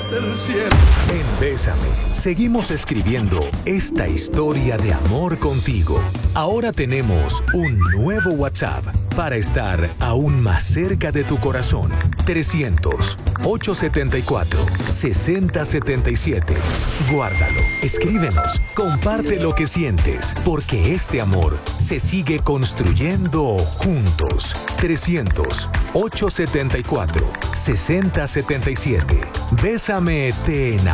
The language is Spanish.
del cielo. En Bésame, seguimos escribiendo esta historia de amor contigo. Ahora tenemos un nuevo WhatsApp para estar aún más cerca de tu corazón. 300-874-6077. Guárdalo, escríbenos, comparte lo que sientes, porque este amor se sigue construyendo juntos. 300-874-6077. Bésame, te enamoraré.